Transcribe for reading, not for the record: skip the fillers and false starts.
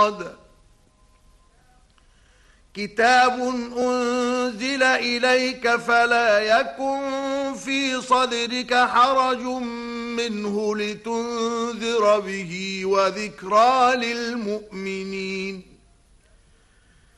مرصاد كتاب أنزل إليك فلا يكن في صدرك حرج منه لتنذر به وذكرى للمؤمنين